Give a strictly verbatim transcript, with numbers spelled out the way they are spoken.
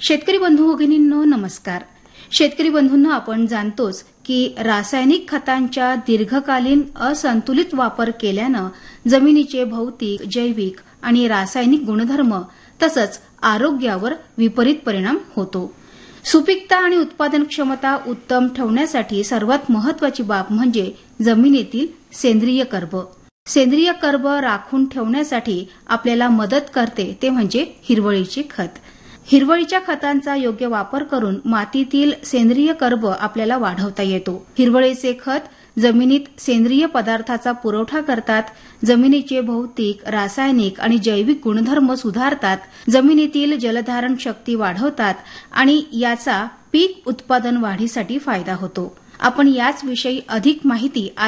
शेतकरी बंधू भगिनींनो नमस्कार. शेतकरी बंधूंनो, आपण जाणतोच की रासायनिक खतांच्या दीर्घकालीन असंतुलित वापर केल्यानं जमिनीचे भौतिक, जैविक आणि रासायनिक गुणधर्म तसंच आरोग्यावर विपरीत परिणाम होतो. सुपीकता आणि उत्पादन क्षमता उत्तम ठेवण्यासाठी सर्वात महत्वाची बाब म्हणजे जमिनीतील सेंद्रिय कर्ब. सेंद्रिय कर्ब राखून ठेवण्यासाठी आपल्याला मदत करते ते म्हणजे हिरवळीचे खत. हिरवळीच्या खतांचा योग्य वापर करून मातीतील सेंद्रिय कर्ब आपल्याला वाढवता येतो. हिरवळीचे खत जमिनीत सेंद्रिय पदार्थाचा पुरवठा करतात, जमिनीचे भौतिक, रासायनिक आणि जैविक गुणधर्म सुधारतात, जमिनीतील जलधारण शक्ती वाढवतात आणि याचा पीक उत्पादन वाढीसाठी फायदा होतो. आपण याच विषयी अधिक माहिती